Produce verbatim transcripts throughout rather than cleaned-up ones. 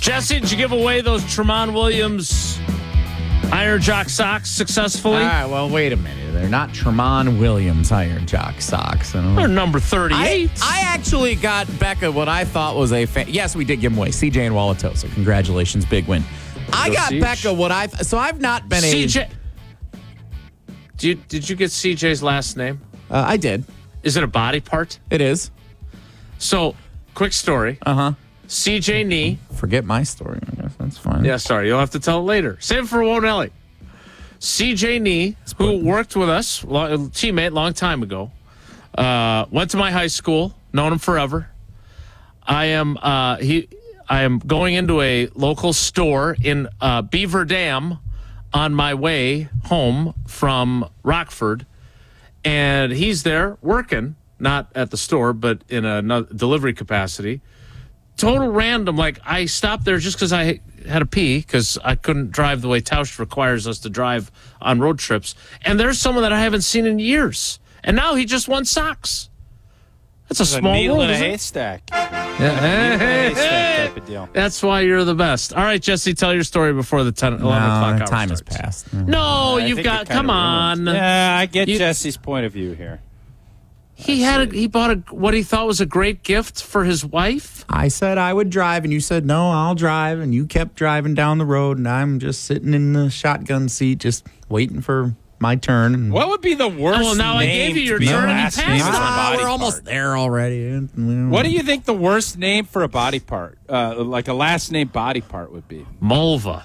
Jesse, did you give away those Tremont Williams Iron Jock socks successfully? All right, well, wait a minute. They're not Tremont Williams Iron Jock socks. I don't know. They're number thirty-eight. I, I actually got Becca what I thought was a fa- yes, we did give them away. C J and Wauwatosa. Congratulations, big win. I Go got Siege. Becca what I so I've not been C a J. Did you, did you get C J's last name? uh, I did. Is it a body part? It is. So, quick story. Uh huh. C J Nee. Forget my story. I guess that's fine. Yeah, sorry. You'll have to tell it later. Save it for Wonelli. C J Nee, who worked with us, lo- teammate, long time ago, uh, went to my high school, known him forever. I am uh, he. I am going into a local store in uh, Beaver Dam on my way home from Rockford, and he's there working, not at the store, but in a no- delivery capacity. Total random. Like, I stopped there just because I had a pee because I couldn't drive the way Tausch requires us to drive on road trips. And there's someone that I haven't seen in years. And now he just won socks. That's a It's a small needle world, in a isn't it? haystack. Yeah. Needle in a Hey, haystack hey, type of deal. That's why you're the best. All right, Jesse, tell your story before the ten, eleven o'clock No, hour time has starts. passed. No, I you've think got, it kinda come on. ruined- Yeah, I get You- Jesse's point of view here. He had a, he bought a, what he thought was a great gift for his wife. I said I would drive, and you said, no, I'll drive. And you kept driving down the road, and I'm just sitting in the shotgun seat, just waiting for my turn. And What would be the worst Well, now I name gave you to your be turn the and you last passed name it. for a Ah, body we're part? almost there already. What do you think the worst name for a body part, uh, like a last name body part, would be? Mulva.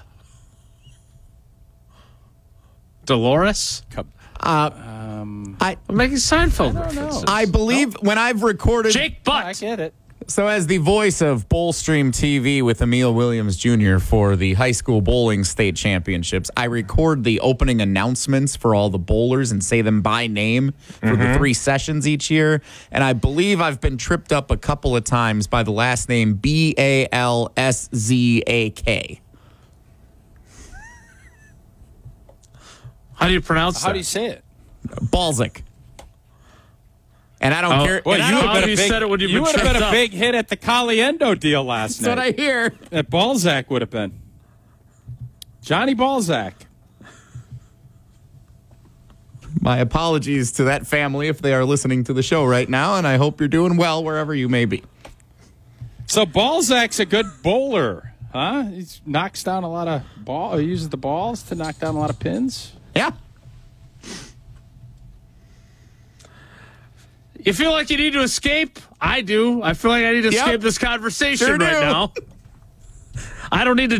Dolores? Uh, I I'm making Seinfeld I don't know. references. I believe when I've recorded. Jake I Butt. get it. So, as the voice of Bowlstream T V with Emil Williams Junior for the high school bowling state championships, I record the opening announcements for all the bowlers and say them by name for the three sessions each year. And I believe I've been tripped up a couple of times by the last name B A L S Z A K. How do you pronounce How that? do you say it? Balzic. And I don't Oh, care. well, and I you don't- have been a big- said it when you've you been would have been tripped a up. big hit at the Caliendo deal last That's what I night. hear. That Balzac would have been. Johnny Balzac. My apologies to that family if they are listening to the show right now, and I hope you're doing well wherever you may be. So Balzac's a good bowler, huh? He knocks down a lot of ball. He uses the balls to knock down a lot of pins. Yeah. You feel like you need to escape? I do. I feel like I need to Yep. escape this conversation Sure right do. now. I don't need to